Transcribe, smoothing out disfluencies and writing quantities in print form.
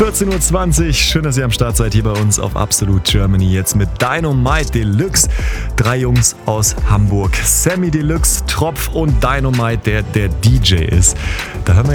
14.20 Uhr. Schön, dass ihr am Start seid hier bei uns auf Absolute Germany. Jetzt mit Dynamite Deluxe. 3 Jungs aus Hamburg. Sammy Deluxe, Tropf und Dynamite, der DJ ist. Da hören wir